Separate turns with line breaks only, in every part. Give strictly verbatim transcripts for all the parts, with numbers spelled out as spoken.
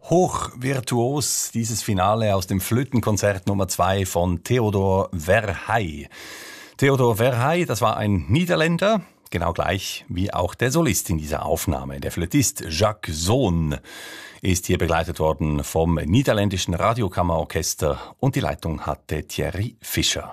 Hochvirtuos dieses Finale aus dem Flötenkonzert Nummer zwei von Theodor Verheij. Theodor Verheij, das war ein Niederländer, genau gleich wie auch der Solist in dieser Aufnahme. Der Flötist Jacques Zoon ist hier begleitet worden vom niederländischen Radiokammerorchester und die Leitung hatte Thierry Fischer.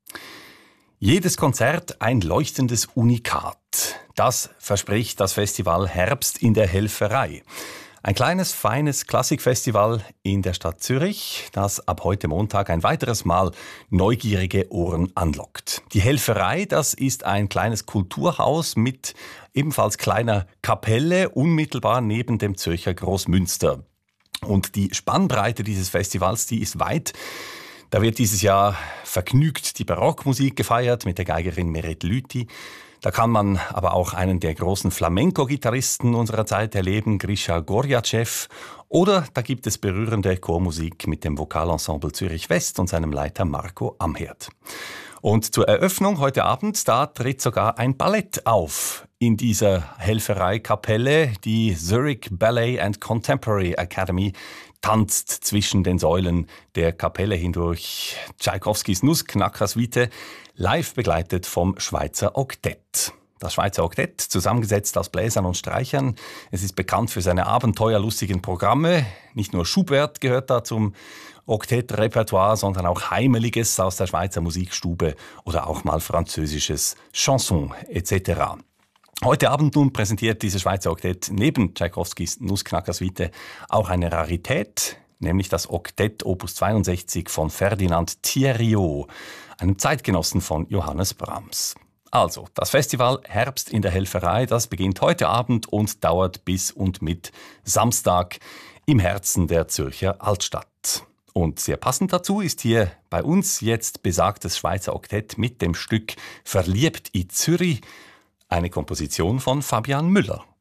Jedes Konzert ein leuchtendes Unikat. Das verspricht das Festival Herbst in der Helferei. Ein kleines, feines Klassikfestival in der Stadt Zürich, das ab heute Montag ein weiteres Mal neugierige Ohren anlockt. Die Helferei, das ist ein kleines Kulturhaus mit ebenfalls kleiner Kapelle, unmittelbar neben dem Zürcher Großmünster. Und die Spannbreite dieses Festivals, die ist weit. Da wird dieses Jahr vergnügt die Barockmusik gefeiert mit der Geigerin Meret Lüthi. Da kann man aber auch einen der großen Flamenco-Gitarristen unserer Zeit erleben, Grisha Gorjacev. Oder da gibt es berührende Chormusik mit dem Vokalensemble Zürich West und seinem Leiter Marco Amherd. Und zur Eröffnung heute Abend, da tritt sogar ein Ballett auf in dieser Helferei-Kapelle. Die Zurich Ballet and Contemporary Academy tanzt zwischen den Säulen der Kapelle hindurch. Tschaikowskis Nussknacker-Suite, live begleitet vom Schweizer Oktett. Das Schweizer Oktett, zusammengesetzt aus Bläsern und Streichern. Es ist bekannt für seine abenteuerlustigen Programme. Nicht nur Schubert gehört da zum Oktett-Repertoire, sondern auch Heimeliges aus der Schweizer Musikstube oder auch mal französisches Chanson et cetera. Heute Abend nun präsentiert dieses Schweizer Oktett neben Tschaikowskis Nussknacker-Suite auch eine Rarität, nämlich das Oktett Opus zweiundsechzig von Ferdinand Thiriot, einem Zeitgenossen von Johannes Brahms. Also, das Festival Herbst in der Helferei, das beginnt heute Abend und dauert bis und mit Samstag im Herzen der Zürcher Altstadt. Und sehr passend dazu ist hier bei uns jetzt besagtes Schweizer Oktett mit dem Stück Verliebt i Zürich, eine Komposition von Fabian Müller.